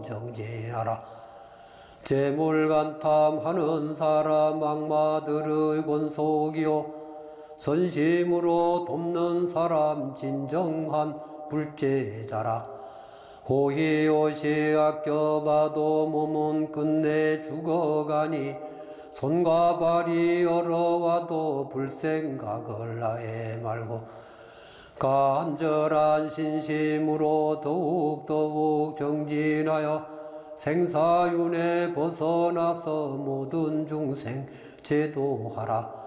정진하라. 재물간탐하는 사람 악마들의 권속이요 선심으로 돕는 사람 진정한 불제자라. 호희호시 아껴봐도 몸은 끝내 죽어가니 손과 발이 얼어와도 불생각을 하에 말고 간절한 신심으로 더욱더욱 정진하여 생사윤에 벗어나서 모든 중생 제도하라.